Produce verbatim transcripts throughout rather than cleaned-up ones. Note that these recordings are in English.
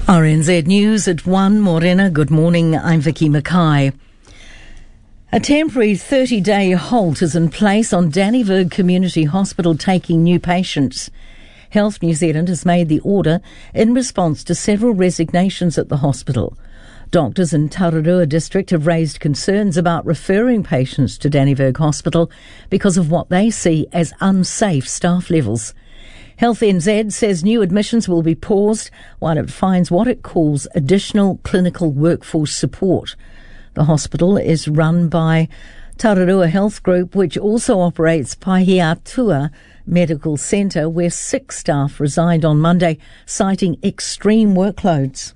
R N Z News at one. Morena, good morning. I'm Vicky Mackay. A temporary thirty-day halt is in place on Dannevirke Community Hospital taking new patients. Health New Zealand has made the order in response to several resignations at the hospital. Doctors in Tararua district have raised concerns about referring patients to Dannevirke Hospital because of what they see as unsafe staff levels. Health N Z says new admissions will be paused while it finds what it calls additional clinical workforce support. The hospital is run by Tararua Health Group, which also operates Pahiatua Medical Centre, where six staff resigned on Monday, citing extreme workloads.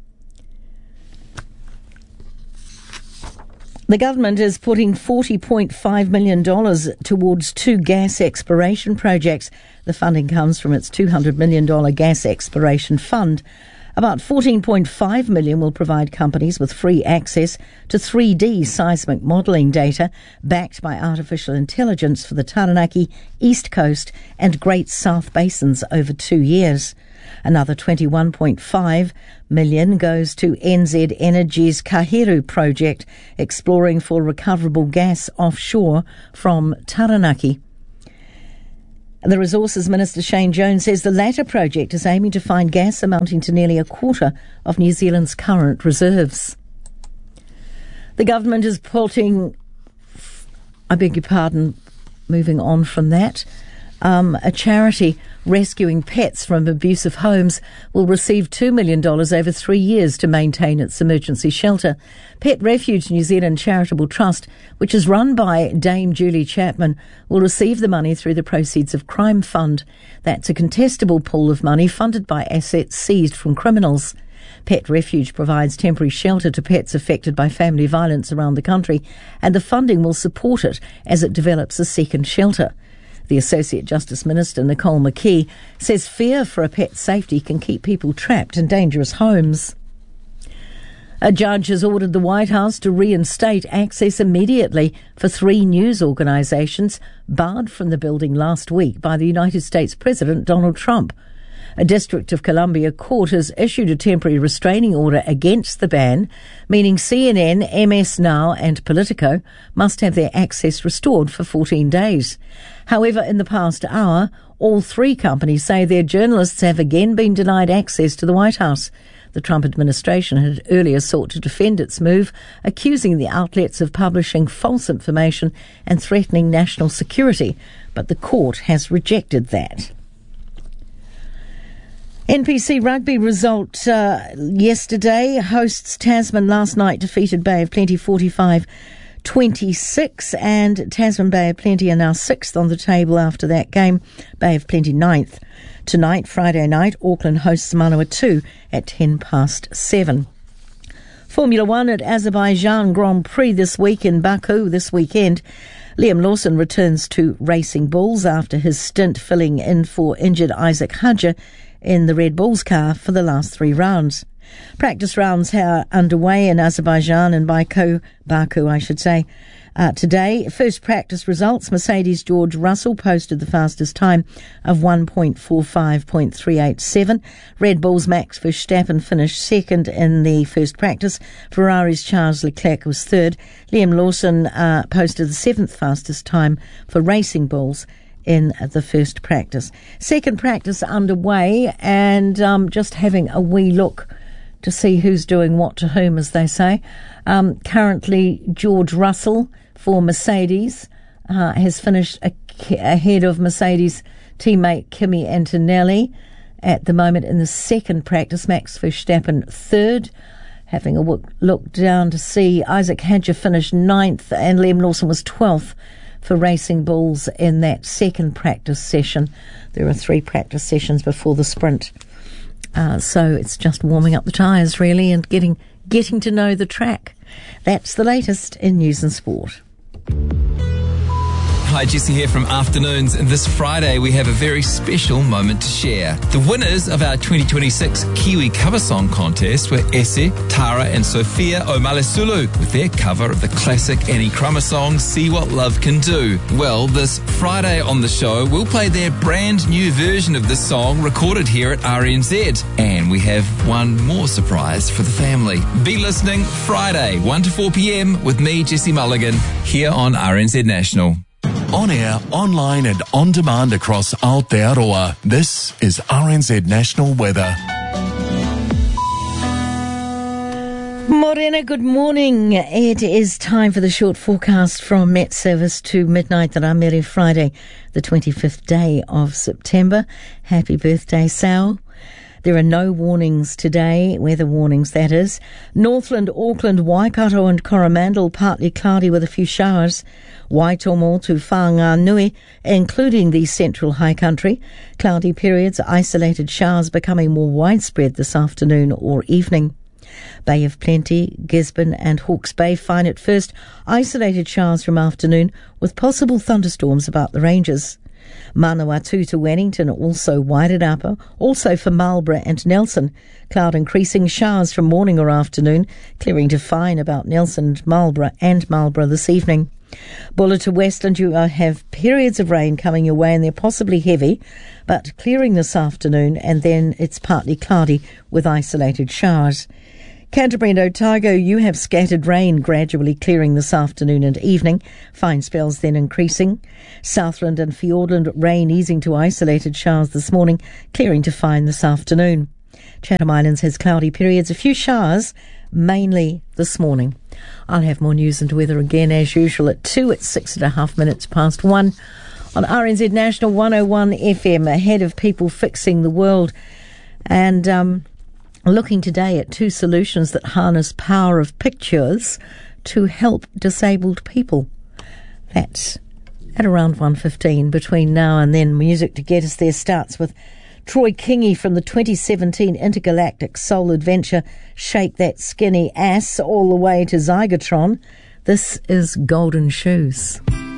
The government is putting forty point five million dollars towards two gas exploration projects. The funding comes from its two hundred million dollars gas exploration fund. About fourteen point five million dollars will provide companies with free access to three D seismic modelling data backed by artificial intelligence for the Taranaki, East Coast and Great South Basins over two years. Another twenty-one point five million dollars goes to N Z Energy's Kaheru project, exploring for recoverable gas offshore from Taranaki. The Resources Minister Shane Jones says the latter project is aiming to find gas amounting to nearly a quarter of New Zealand's current reserves. The government is putting, I beg your pardon, moving on from that, um, a charity rescuing pets from abusive homes will receive two million dollars over three years to maintain its emergency shelter. Pet Refuge New Zealand Charitable Trust, which is run by Dame Julie Chapman, will receive the money through the proceeds of Crime Fund. That's a contestable pool of money funded by assets seized from criminals. Pet Refuge provides temporary shelter to pets affected by family violence around the country, and the funding will support it as it develops a second shelter. The Associate Justice Minister, Nicole McKee, says fear for a pet's safety can keep people trapped in dangerous homes. A judge has ordered the White House to reinstate access immediately for three news organisations barred from the building last week by the United States President Donald Trump. A District of Columbia court has issued a temporary restraining order against the ban, meaning C N N, M S Now and Politico must have their access restored for fourteen days. However, in the past hour, all three companies say their journalists have again been denied access to the White House. The Trump administration had earlier sought to defend its move, accusing the outlets of publishing false information and threatening national security, but the court has rejected that. N P C rugby result uh, yesterday. Hosts Tasman last night defeated Bay of Plenty forty-five twenty-six, and Tasman Bay of Plenty are now sixth on the table after that game. Bay of Plenty ninth. Tonight, Friday night, Auckland hosts Manawatu at ten past seven. Formula One at Azerbaijan Grand Prix this week in Baku this weekend. Liam Lawson returns to Racing Bulls after his stint filling in for injured Isaac Hadja in the Red Bulls car for the last three rounds. Practice rounds are underway in Azerbaijan and Baku, Baku I should say. Uh, today, first practice results, Mercedes George Russell posted the fastest time of one point four five point three eight seven. Red Bull's Max Verstappen finished second in the first practice. Ferrari's Charles Leclerc was third. Liam Lawson uh, posted the seventh fastest time for Racing Bulls in the first practice. Second practice underway, and um, just having a wee look to see who's doing what to whom, as they say. Um, currently, George Russell for Mercedes uh, has finished a, ahead of Mercedes teammate Kimi Antonelli at the moment in the second practice. Max Verstappen third. Having a look, look down to see Isaac Hadja finished ninth, and Liam Lawson was twelfth for Racing Bulls in that second practice session. There are three practice sessions before the sprint. Uh, so it's just warming up the tyres, really, and getting getting to know the track. That's the latest in news and sport. Hi, Jesse here from Afternoons. And this Friday, we have a very special moment to share. The winners of our twenty twenty-six Kiwi Cover Song Contest were Ese, Tara and Sophia Omalesulu with their cover of the classic Annie Crummer song, See What Love Can Do. Well, this Friday on the show, we'll play their brand new version of this song recorded here at R N Z. And we have one more surprise for the family. Be listening Friday, one to four p.m. with me, Jesse Mulligan, here on R N Z National. On air, online and on demand across Aotearoa, this is R N Z National Weather. Morena, good morning. It is time for the short forecast from Met Service to midnight that Ramere Friday, the twenty-fifth day of September. Happy birthday, Sal. There are no warnings today, weather warnings that is. Northland, Auckland, Waikato and Coromandel partly cloudy with a few showers. Waitomo to Whanganui, including the central high country. Cloudy periods, isolated showers becoming more widespread this afternoon or evening. Bay of Plenty, Gisborne and Hawke's Bay fine at first. Isolated showers from afternoon with possible thunderstorms about the ranges. Manawatu to Wellington, also Wairarapa, also for Marlborough and Nelson. Cloud increasing, showers from morning or afternoon, clearing to fine about Nelson, Marlborough and Marlborough this evening. Buller to Westland, you have periods of rain coming your way and they're possibly heavy, but clearing this afternoon and then it's partly cloudy with isolated showers. Canterbury and Otago, you have scattered rain gradually clearing this afternoon and evening. Fine spells then increasing. Southland and Fiordland, rain easing to isolated showers this morning, clearing to fine this afternoon. Chatham Islands has cloudy periods, a few showers, mainly this morning. I'll have more news and weather again as usual at two at six and a half minutes past one on R N Z National one oh one F M, ahead of people fixing the world. And, um... looking today at two solutions that harness power of pictures to help disabled people. That's at around one fifteen. Between now and then, music to get us there starts with Troy Kingi from the twenty seventeen Intergalactic Soul Adventure, Shake That Skinny Ass, all the way to Zygatron. This is Golden Shoes.